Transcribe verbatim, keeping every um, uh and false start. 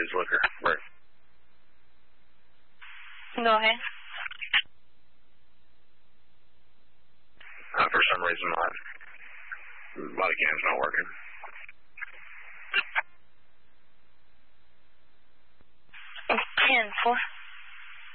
used liquor. Right. Go ahead. Uh, for some reason, my body cam's not working. ten four.